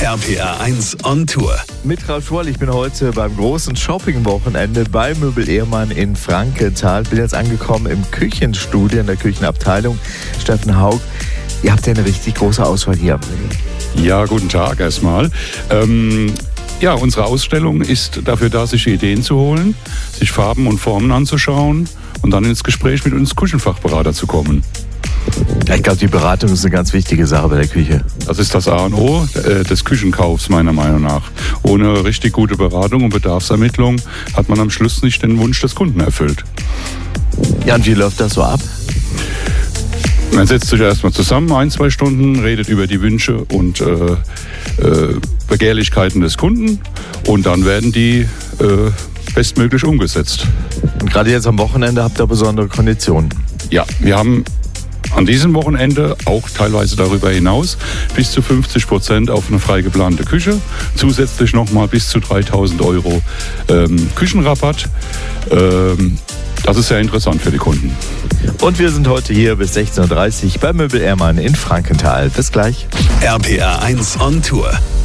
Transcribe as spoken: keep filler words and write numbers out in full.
R P R eins on Tour. Mit Ralf Schwoll, ich bin heute beim großen Shopping-Wochenende bei Möbel Ehrmann in Frankenthal. Bin jetzt angekommen im Küchenstudio, in der Küchenabteilung. Steffen Haug, ihr habt ja eine richtig große Auswahl hier. Ja, guten Tag erstmal. Ähm, ja, unsere Ausstellung ist dafür da, sich Ideen zu holen, sich Farben und Formen anzuschauen und dann ins Gespräch mit uns Küchenfachberater zu kommen. Ja, ich glaube, die Beratung ist eine ganz wichtige Sache bei der Küche. Das ist das A und O äh, des Küchenkaufs meiner Meinung nach. Ohne richtig gute Beratung und Bedarfsermittlung hat man am Schluss nicht den Wunsch des Kunden erfüllt. Ja, und wie läuft das so ab? Man setzt sich erstmal zusammen, ein, zwei Stunden, redet über die Wünsche und äh, äh, Begehrlichkeiten des Kunden und dann werden die äh, bestmöglich umgesetzt. Und gerade jetzt am Wochenende habt ihr besondere Konditionen. Ja, wir haben an diesem Wochenende, auch teilweise darüber hinaus, bis zu fünfzig Prozent auf eine frei geplante Küche. Zusätzlich nochmal bis zu dreitausend Euro ähm, Küchenrabatt. Ähm, das ist sehr interessant für die Kunden. Und wir sind heute hier bis sechzehn Uhr dreißig bei Möbel Ehrmann in Frankenthal. Bis gleich. R P R eins on Tour.